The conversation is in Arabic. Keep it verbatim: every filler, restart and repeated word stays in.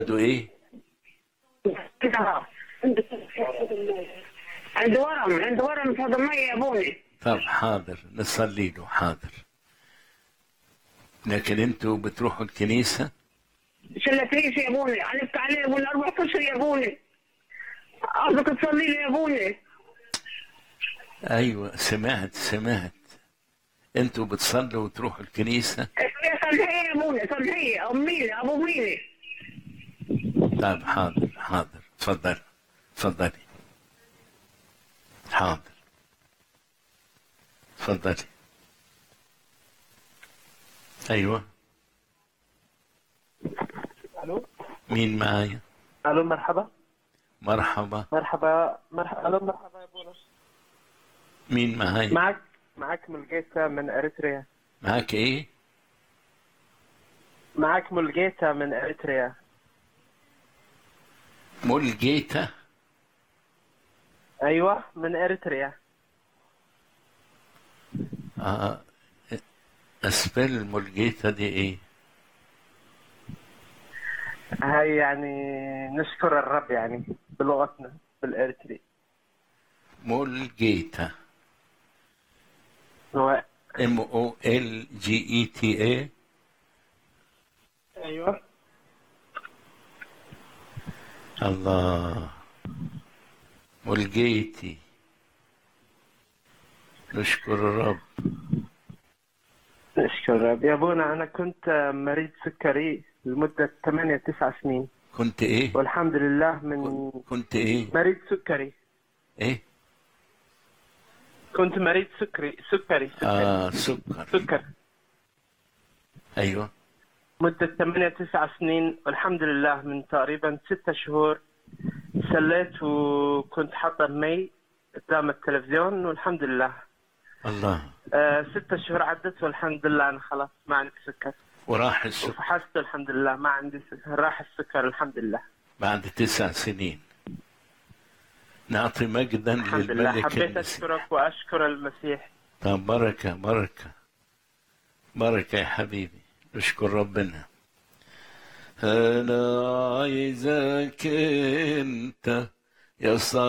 عنده ايه؟ عنده ورم عنده ورم في المية يا ابوي. طب حاضر نصلي له، حاضر. لكن انتوا بتروحوا الكنيسة؟ شلتريش يا ابوي، علفت عليه يا ابوي اربع اشهر يا ابوي. قصدك تصلي لي يا ابوي؟ ايوه سمعت سمعت. انتوا بتصلوا وتروحوا الكنيسة؟ صلي يا ابوي، صلي امي ابو ميلي. طب حاضر حاضر، اتفضل اتفضلي. حاضر اتفضلي. ايوه. الو مين معايا؟ الو مرحبا مرحبا. مرحبا مرحبا الو مرحبا يا بونس. مين معايا؟ معك معك ملقيتا من اريتريا. معاك ايه؟ معك ملقيتا من اريتريا. مولجيتا؟ ايوه من اريتريا. اه. اسبل مولجيتا دي ايه؟ هاي يعني نشكر الرب يعني بلغتنا بالاريتري. مولجيتا. هو ام او ال جي اي تي اي. ايوه الله. مولجيتي. نشكر الرب. نشكر الرب يا ابونا. انا كنت مريض سكري لمدة ثمانية تسع سنين، كنت ايه؟ والحمد لله من كنت ايه؟ مريض سكري. ايه؟ كنت مريض سكري سكري سكري اه سكر. سكر ايوه. مدة ثمانية تسع سنين، والحمد لله من تقريبا ستة شهور سليت وكنت حاضر مي قدام التلفزيون، والحمد لله الله. آه ستة شهور عدت والحمد لله أنا خلاص ما عندي سكر، وراح السكر وفحصت الحمد لله ما عندي سكر، راح السكر الحمد لله. بعد تسع سنين. نعطي مجدا الحمد لله. للملك حبيت المسيح. أشكرك وأشكر المسيح. طب بركة بركة بركة يا حبيبي، نشكر ربنا. أنا عايزك أنت يا صاحبي